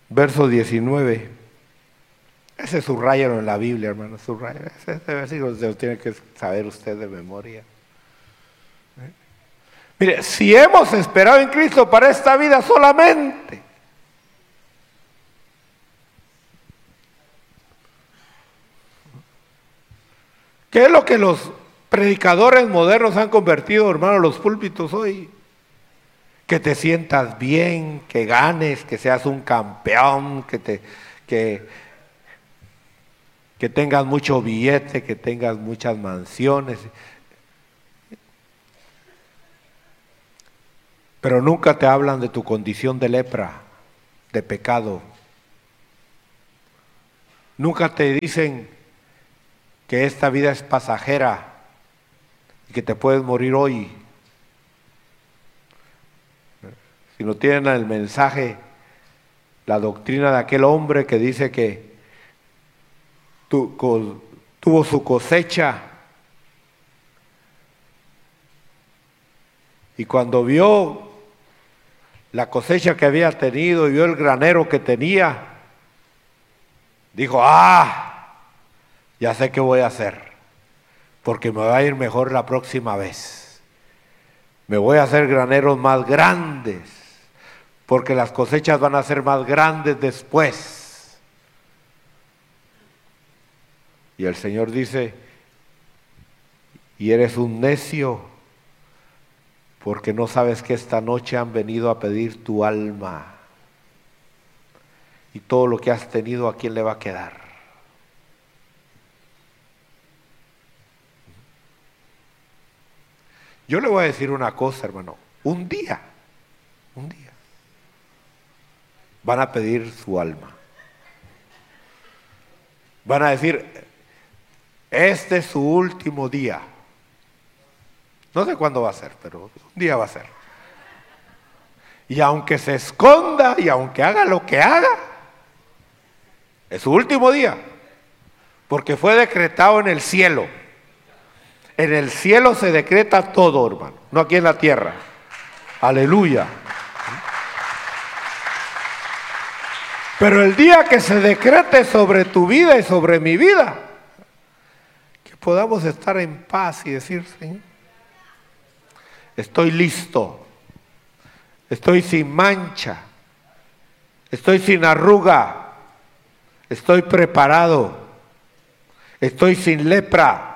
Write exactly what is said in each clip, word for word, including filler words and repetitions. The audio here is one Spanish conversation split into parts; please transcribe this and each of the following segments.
verso diecinueve. Ese subrayalo en la Biblia, hermano, subrayalo. Ese, ese versículo se lo tiene que saber usted de memoria. ¿Eh? Mire, si hemos esperado en Cristo para esta vida solamente, ¿qué es lo que los predicadores modernos han convertido, hermano, los púlpitos hoy? Que te sientas bien, que ganes, que seas un campeón, que te que, que tengas mucho billete, que tengas muchas mansiones. Pero nunca te hablan de tu condición de lepra, de pecado. Nunca te dicen que esta vida es pasajera y que te puedes morir hoy. Si no tienen el mensaje, la doctrina de aquel hombre que dice que tu, co, tuvo su cosecha y cuando vio la cosecha que había tenido y vio el granero que tenía, dijo, ah, ya sé qué voy a hacer, porque me va a ir mejor la próxima vez. Me voy a hacer graneros más grandes, porque las cosechas van a ser más grandes después. Y el Señor dice, y eres un necio, porque no sabes que esta noche han venido a pedir tu alma. Y todo lo que has tenido, ¿a quién le va a quedar? Yo le voy a decir una cosa, hermano. Un día, un día, van a pedir su alma. Van a decir, este es su último día. No sé cuándo va a ser, pero un día va a ser. Y aunque se esconda y aunque haga lo que haga, es su último día. Porque fue decretado en el cielo. En el cielo se decreta todo, hermano, no aquí en la tierra. Aleluya. Pero el día que se decrete sobre tu vida y sobre mi vida, que podamos estar en paz y decir, Señor, estoy listo, estoy sin mancha, estoy sin arruga, estoy preparado, estoy sin lepra.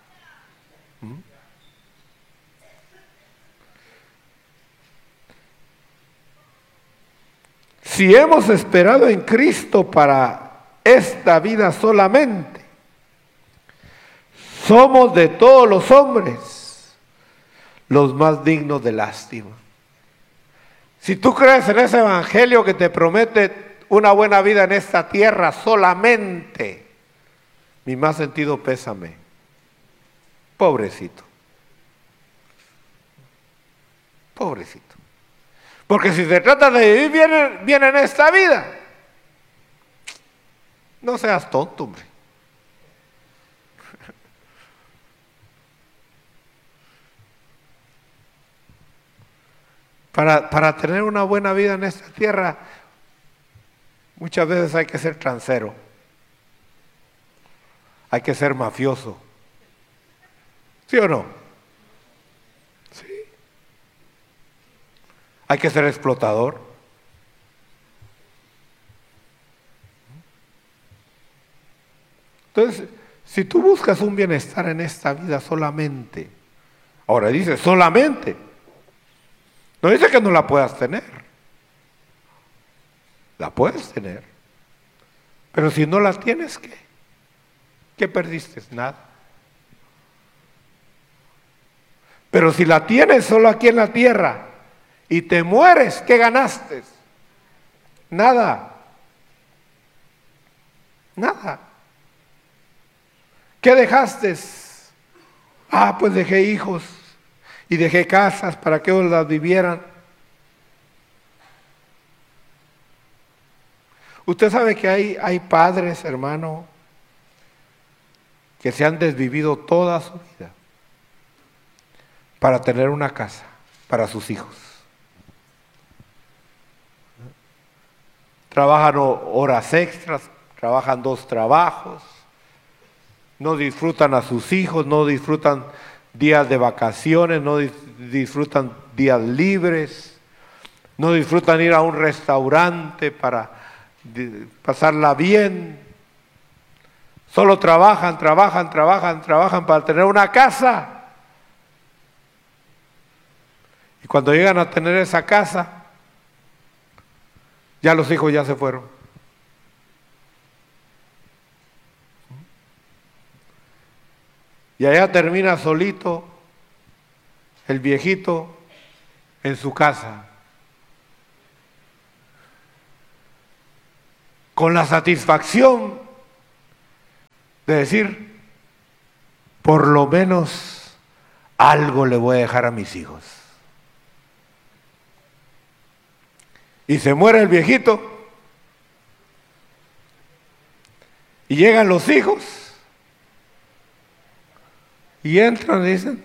Si hemos esperado en Cristo para esta vida solamente, somos de todos los hombres los más dignos de lástima. Si tú crees en ese evangelio que te promete una buena vida en esta tierra solamente, mi más sentido pésame. Pobrecito. Pobrecito. Porque si se trata de vivir bien, bien en esta vida, no seas tonto, hombre. Para, para tener una buena vida en esta tierra, muchas veces hay que ser transero, hay que ser mafioso. ¿Sí o no? Sí. Hay que ser explotador. Entonces, si tú buscas un bienestar en esta vida solamente, ahora dice solamente, no dice que no la puedas tener, la puedes tener, pero si no la tienes, ¿qué? ¿Qué perdiste? Nada. Pero si la tienes solo aquí en la tierra y te mueres, ¿qué ganaste? Nada. Nada. ¿Qué dejaste? Ah, pues dejé hijos y dejé casas para que ellos las vivieran. Usted sabe que hay, hay padres, hermano, que se han desvivido toda su vida para tener una casa para sus hijos. trabajan horas extras, trabajan dos trabajos, no disfrutan a sus hijos, no disfrutan días de vacaciones, no disfrutan días libres, no disfrutan ir a un restaurante para pasarla bien. Solo trabajan, trabajan, trabajan, trabajan para tener una casa. Y cuando llegan a tener esa casa, ya los hijos ya se fueron. Y allá termina solito el viejito en su casa, con la satisfacción de decir, por lo menos algo le voy a dejar a mis hijos. Y se muere el viejito y llegan los hijos y entran y dicen,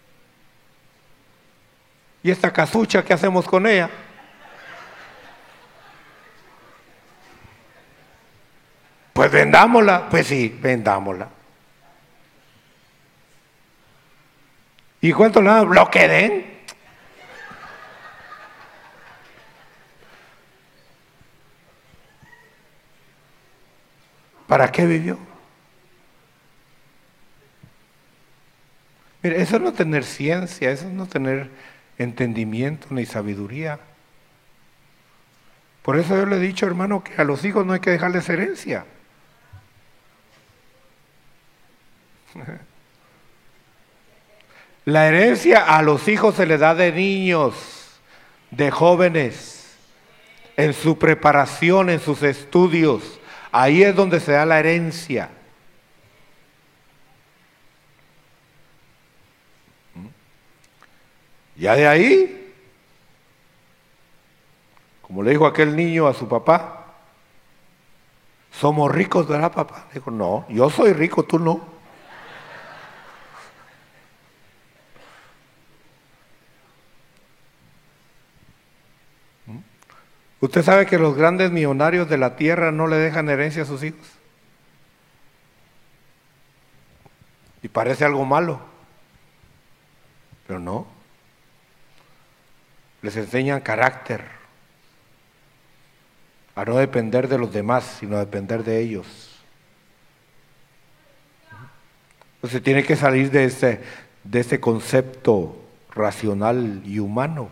¿y esta casucha qué hacemos con ella? Pues vendámosla. Pues sí, vendámosla. ¿Y cuánto le dan? Lo que den. ¿Para qué vivió? Mire, eso no es tener ciencia, eso no es tener entendimiento ni sabiduría. Por eso yo le he dicho, hermano, que a los hijos no hay que dejarles herencia. La herencia a los hijos se les da de niños, de jóvenes, en su preparación, en sus estudios. Ahí es donde se da la herencia. Ya de ahí, como le dijo aquel niño a su papá, somos ricos, ¿verdad, papá? Dijo, no, yo soy rico, tú no. ¿Usted sabe que los grandes millonarios de la tierra no le dejan herencia a sus hijos? Y parece algo malo, pero no. Les enseñan carácter, a no depender de los demás, sino a depender de ellos. Entonces tiene que salir de ese, de ese concepto racional y humano.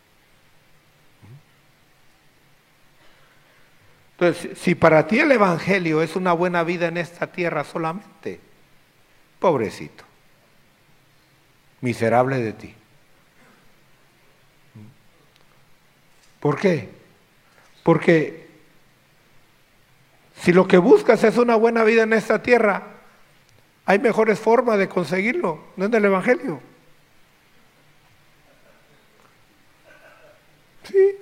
Entonces, si para ti el Evangelio es una buena vida en esta tierra solamente, pobrecito, miserable de ti. ¿Por qué? Porque si lo que buscas es una buena vida en esta tierra, hay mejores formas de conseguirlo, no es del Evangelio. Sí.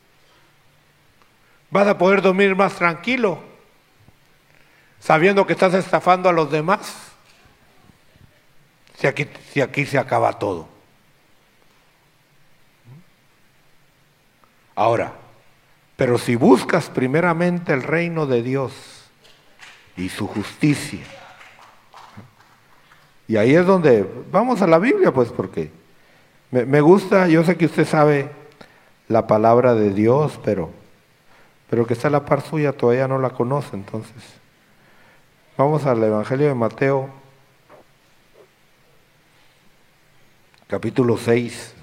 Vas a poder dormir más tranquilo, sabiendo que estás estafando a los demás, si aquí, si aquí se acaba todo. Ahora, pero si buscas primeramente el reino de Dios y su justicia, y ahí es donde, vamos a la Biblia pues, porque me, me gusta, yo sé que usted sabe la palabra de Dios, pero, pero que está a la par suya todavía no la conoce, entonces, vamos al Evangelio de Mateo, capítulo seis.